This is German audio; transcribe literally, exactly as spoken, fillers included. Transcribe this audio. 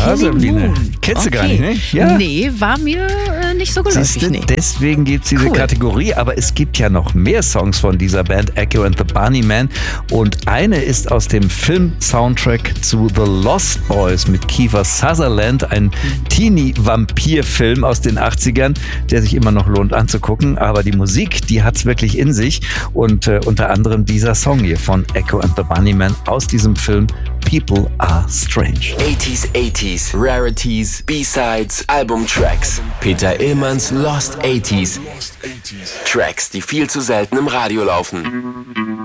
Ja, Sabine. Kennst du gar nicht, ne? Ja. Nee, war mir äh, nicht so geläufig. Siehste, Nee. deswegen gibt es diese Cool. Kategorie, aber es gibt ja noch mehr Songs von dieser Band Echo and the Bunnymen und eine ist aus dem Film-Soundtrack zu The Lost Boys mit Kiefer Sutherland, ein Teenie-Vampir-Film aus den achtzigern, der sich immer noch lohnt anzugucken, aber die Musik, die hat's wirklich in sich und äh, unter anderem dieser Song hier von Echo and the Bunnymen aus diesem Film People Are Strange. achtziger, achtziger, Rarities, B-Sides, Albumtracks. Peter Illmanns Lost achtziger. Tracks, die viel zu selten im Radio laufen.